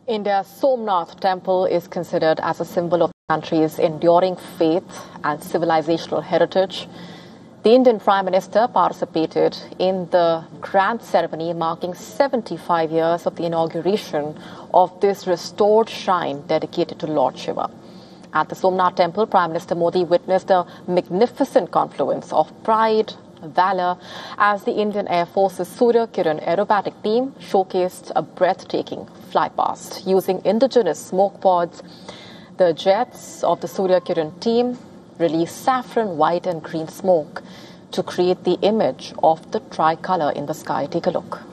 India's Somnath temple is considered as a symbol of the country's enduring faith and civilizational heritage. The Indian Prime Minister participated in the grand ceremony marking 75 years of the inauguration of this restored shrine dedicated to Lord Shiva. At the Somnath temple, Prime Minister Modi witnessed a magnificent confluence of pride, valor, as the Indian Air Force's Surya Kiran aerobatic team showcased a breathtaking flypast. Using indigenous smoke pods, the jets of the Surya Kiran team released saffron, white and green smoke to create the image of the tricolour in the sky. Take a look.